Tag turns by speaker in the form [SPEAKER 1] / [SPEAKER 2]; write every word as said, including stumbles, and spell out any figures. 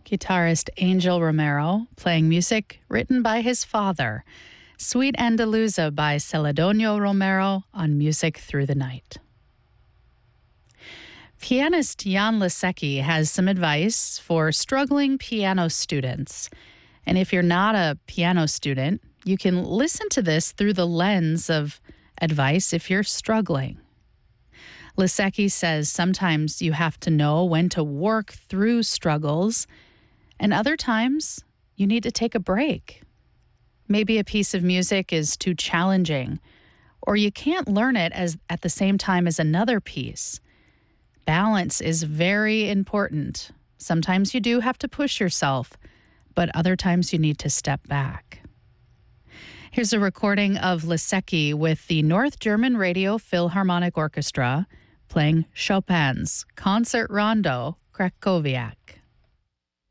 [SPEAKER 1] guitarist Angel Romero playing music written by his father, Sweet Andaluza by Celedonio Romero on Music Through the Night. Pianist Jan Lisecki has some advice for struggling piano students. And if you're not a piano student, you can listen to this through the lens of advice if you're struggling. Lisecki says sometimes you have to know when to work through struggles, and other times you need to take a break. Maybe a piece of music is too challenging, or you can't learn it as at the same time as another piece. Balance is very important. Sometimes you do have to push yourself, but other times you need to step back. Here's a recording of Lisecki with the North German Radio Philharmonic Orchestra playing Chopin's Concert Rondo Krakowiak.